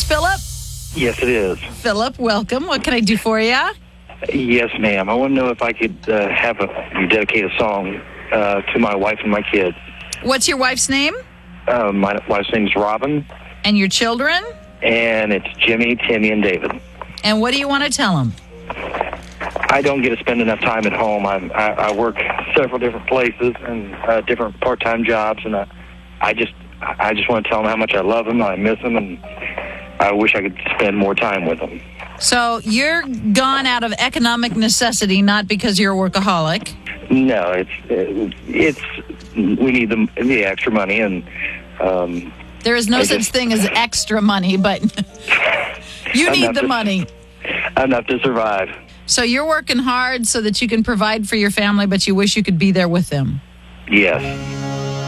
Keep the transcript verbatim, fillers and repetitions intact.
Philip? Yes, it is. Philip, welcome. What can I do for you? Yes, ma'am. I want to know if I could uh, have a you dedicate a song uh, to my wife and my kids. What's your wife's name? Uh, my wife's name's Robin, And your children? and it's Jimmy, Timmy, and David. And what do you want to tell them? I don't get to spend enough time at home. I'm, I, I work several different places and uh, different part-time jobs, and I, I just I just want to tell them how much I love them, I miss them, and I wish I could spend more time with them. So you're gone out of economic necessity, not because you're a workaholic. No, it's it's we need the, the extra money, and um, There is no I such just- thing as extra money, but you need Enough the to- money. enough to survive. So you're working hard so that you can provide for your family, but you wish you could be there with them. Yes.